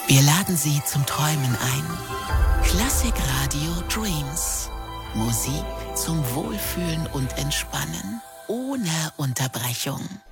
Wir laden Sie zum Träumen ein. Klassik Radio Dreams. Musik zum Wohlfühlen und Entspannen ohne Unterbrechung.